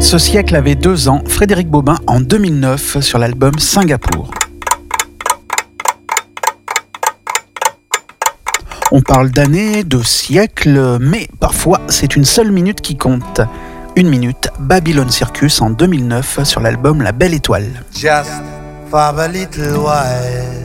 Ce siècle avait 2 ans, Frédéric Bobin en 2009 sur l'album Singapour. On parle d'années, de siècles, mais parfois c'est une seule minute qui compte. 1 minute, Babylon Circus en 2009 sur l'album La Belle Étoile. Just for a little while